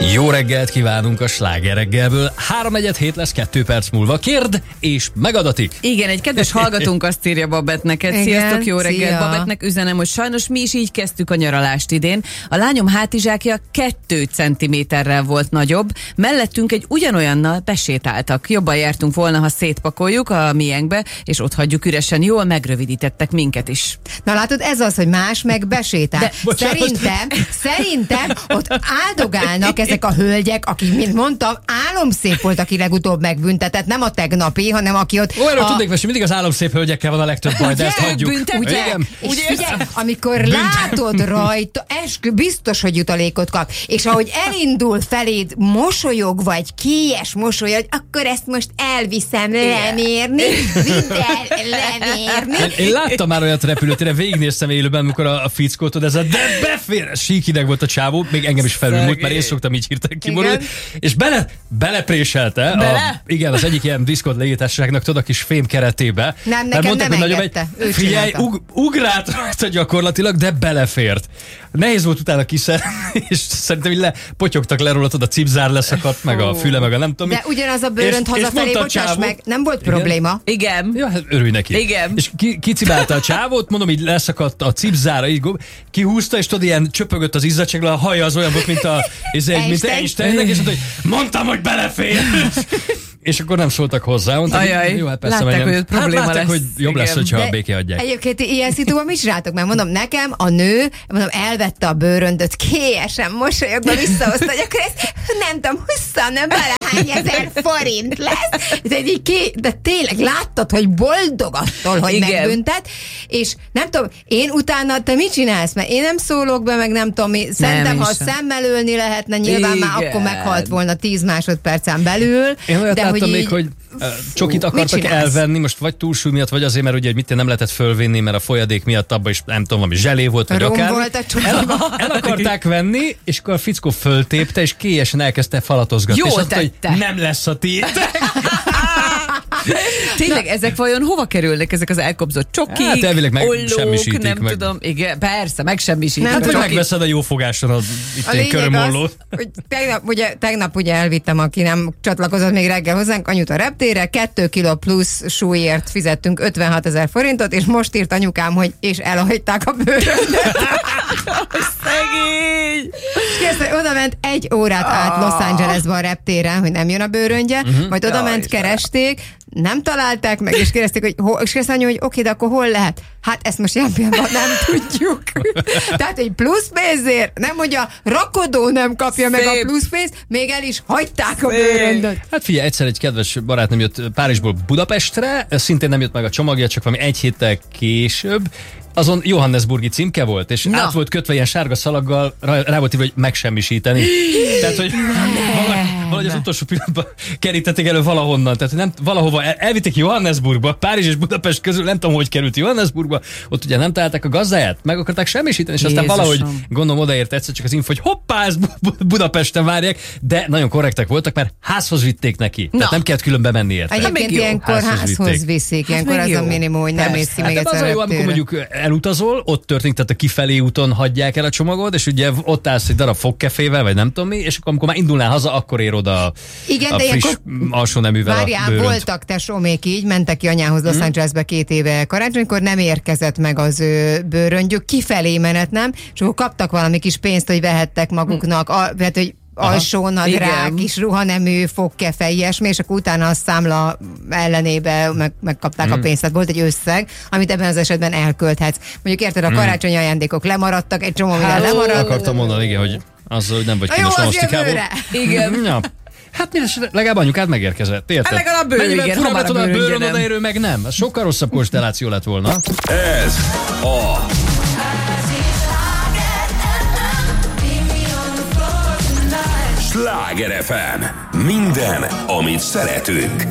Jó reggelt kívánunk a Sláger reggelből. 3-4 lesz 2 perc múlva. Kérd és megadatik. Igen, egy kedves hallgatónk azt írja Babett neked. Igen, sziasztok, jó reggelt. szia. Babettnek üzenem, hogy sajnos mi is így kezdtük a nyaralást idén. A lányom hátizsákja 2 centiméterrel volt nagyobb. Mellettünk egy ugyanolyannal besétáltak. Jobban jártunk volna, ha szétpakoljuk a miénkbe, és ott hagyjuk üresen. Jól megrövidítettek minket is. Na látod, ez az, hogy más meg besétál. De, Szerintem ott áldogálnak ezek a hölgyek, akik, mint mondtam, álomszép volt, aki legutóbb megbüntetett, nem a tegnapi, hanem aki ott... Olyanról tudnék mesélni, mindig az álomszép hölgyekkel van a legtöbb baj, de ezt hagyjuk. Ugye? Igen. És figyelj, amikor látod rajta, biztos, hogy jutalékot kap. És ahogy elindul feléd mosolyogva, egy kélyes mosolyog, akkor ezt most elviszem lemérni, vidd el lemérni. Én láttam már olyat repülőtére, végignéztem élőben, amikor a fickótod ez a de befér, síkideg volt a csávó, még engem is felülmúlt, mert én szoktam így hirtelen kiborulni, és belepréselte. Igen, az egyik ilyen diszkot légitársaságnak, tudod, a kis fém keretébe. Nem, nekem nem engedte. Figyelj, ugrált rajta gyakorlatilag, de belefért. Nehéz volt utána és szerintem így potyogtak le róla, tudod, a cipzár leszakadt, meg a füle, meg a nem tudom. De ugyanaz a bőrönt hazafelé, bocsáss meg, nem volt probléma. Igen. Ja, hát örülj neki. Igen. És kicibálta a csávót, mondom, így leszakadt a cipzára, így kihúzta, és tudod, ilyen csöpögött az izzadságla, a haja az olyan volt, mint Einsteinnek, és mondta, hogy mondtam, hogy belefér. És akkor nem szóltak hozzá. Mondták, jó, hát persze látták, hogy probléma látták, lesz. hogy jobb lesz, hogyha De a béké adják. Egyébként ilyen szituban mi csináltok? Mert mondom, nekem a nő, mondom, elvette a bőröndöt, kélyesen mosolyogva visszahozta, hogy akkor ez nem tudom, 20 valahány forint lesz. De tényleg láttad, hogy boldog attól, hogy igen, megbüntet, és nem tudom, én utána, te mit csinálsz? Mert én nem szólok be, meg nem tudom, szerintem, ha szemmel ölni lehetne, nyilván igen, már akkor meghalt volna 10 másodpercen belül. Én olyat láttam még, hogy csokit akartak elvenni, most vagy túlsúly miatt, vagy azért, mert ugye mit nem lehetett fölvinni, mert a folyadék miatt abban is nem tudom, valami zselé volt, vagy akár. El akarták venni, és akkor a fickó föltépte, és kélyesen elkezdte falatozgatni. Jól és azt mondta, tette. hogy nem lesz a tiéd. Tényleg, ezek vajon hova kerülnek, ezek az elkobzott csokik, hát elvileg ollók, nem meg. Tudom, igen, persze, megsemmisítik. Nem, Hát, hogy megveszed a jó fogáson az itt körömollót. Hogy tegnap ugye elvittem, aki nem csatlakozott még reggel hozzánk, anyut a reptére, 2 kiló plusz súlyért fizettünk 56 000 forintot, és most írt anyukám, hogy és elhagyták a bőröndöt. Szegény! És kérdezte, oda ment 1 órát át Los Angelesban a reptéren, hogy nem jön a bőröndje, majd oda ment, keresték, nem találták meg, és kérdezték, és kérdezték, hogy oké, de akkor hol lehet? Hát ezt most ilyen pillanatban nem tudjuk. Tehát egy plusz pénzért, nem, hogy a rakodó nem kapja meg a plusz pénzt, még el is hagyták a bőröndöt. Hát figyelj, egyszer egy kedves barátnőm jött Párizsból Budapestre, szintén nem jött meg a csomagja, csak valami 1 héttel később. Azon Johannesburgi címke volt, és át volt kötve ilyen sárga szalaggal, rá volt írva, hogy megsemmisíteni. Tehát, hogy valahogy az utolsó pillanatban kerítették elő valahonnan. Tehát nem, valahova elvitték Johannesburgba, Párizs és Budapest közül, nem tudom, hogy került Johannesburgba, ott ugye nem találták a gazdáját, meg akarták semmisíteni, és aztán valahogy gondolom odaért egyszer csak az info, hogy hoppá, ezt Budapesten várják, de nagyon korrektek voltak, mert házhoz vitték neki. Tehát nem kellett külön bemenni érte. Egyébként ilyenkor házhoz viszik, ilyenkor az a minimum, hogy nem mész ki még egyszer. Az a jó, amikor mondjuk elutazol, ott történik, tehát a kifelé úton hagyják el a csomagod, és ugye ott állsz egy darab fogkefével, vagy nem tudom mi, és akkor amikor már indulnál haza, akkor ér oda a friss alsó neművel a bőrönt. Voltak tesómék így, mentek ki anyához Los Angelesbe 2 éve karácsonykor, nem érkezett meg az ő bőröngyük, kifelé menet nem, és akkor kaptak valami kis pénzt, hogy vehettek maguknak, tehát, hogy alsónadrág, kis ruhanemű, fogkefe, ilyesmi, és akkor utána a számla ellenébe megkapták a pénzt. Tehát volt egy összeg, amit ebben az esetben elkölthetsz. Mondjuk érted, a karácsonyi ajándékok lemaradtak, egy csomó minden lemaradt. Akartam mondani, igen, hogy azzal, hogy nem vagy kínos nosztikából. Igen. Ja. Hát legalább anyukád megérkezett, érted? Hát legalább bőr, igen, hamar a bőrön odaérő, meg nem. Az sokkal rosszabb konstelláció lett volna. Ez a Sláger FM. Minden, amit szeretünk.